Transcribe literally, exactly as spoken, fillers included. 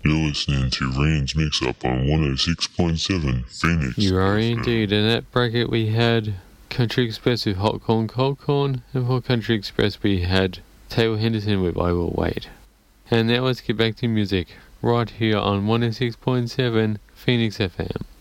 You're listening to Rain's Mix Up on one oh six point seven Phoenix. You are F M. indeed. In that bracket we had Country Express with Hot Corn, Cold Corn, and for Country Express we had Taylor Henderson with I Will Wait. And now let's get back to music, right here on one oh six point seven Phoenix F M.